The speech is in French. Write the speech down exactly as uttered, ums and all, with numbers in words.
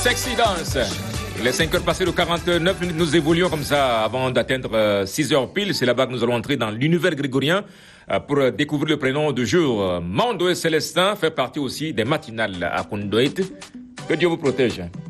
Sexy Dance. Il est cinq heures passées de quarante-neuf minutes. Nous évoluons comme ça avant d'atteindre six heures pile. C'est là-bas que nous allons entrer dans l'univers grégorien pour découvrir le prénom du jour. Mando et Célestin fait partie aussi des matinales à Koundouet. Que Dieu vous protège.